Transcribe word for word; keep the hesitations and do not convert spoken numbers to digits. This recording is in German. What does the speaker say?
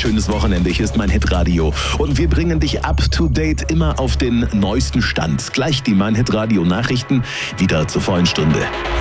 schönes Wochenende. Hier ist mein Hitradio. Und wir bringen dich up to date immer auf den neuesten Stand. Gleich die Mein Hitradio Nachrichten wieder zur vollen Stunde.